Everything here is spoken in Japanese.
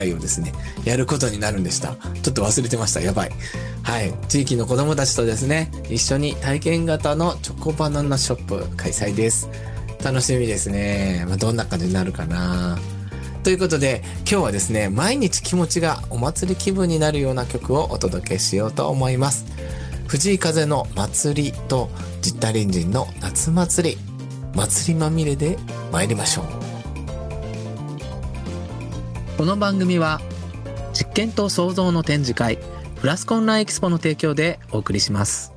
をですね、やることになるんでした。ちょっと忘れてました。やばい。はい。地域の子供たちとですね、一緒に体験型のチョコバナナショップ開催です。楽しみですね。どんな感じになるかな。ということで、今日はですね、毎日気持ちがお祭り気分になるような曲をお届けしようと思います。藤井風の祭りとジッタリンジンの夏祭り、祭りまみれで参りましょう。この番組は実験と創造の展示会フラスコオンラインエキスポの提供でお送りします。